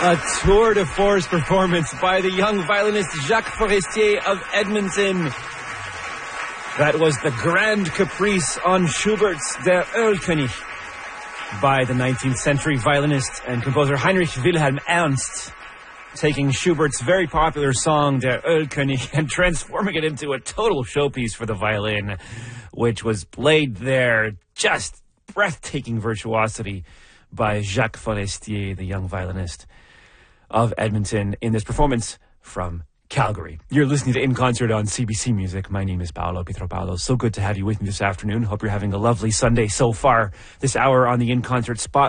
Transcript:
A tour de force performance by the young violinist Jacques Forestier of Edmonton. That was the Grand Caprice on Schubert's Der Erlkönig by the 19th century violinist and composer Heinrich Wilhelm Ernst, taking Schubert's very popular song Der Erlkönig and transforming it into a total showpiece for the violin, which was played there, just breathtaking virtuosity by Jacques Forestier, the young violinist of Edmonton, in this performance from Calgary. You're listening to In Concert on CBC Music. My name is Paolo Pietropalo. So good to have you with me this afternoon. Hope you're having a lovely Sunday so far. This hour on the In Concert Spot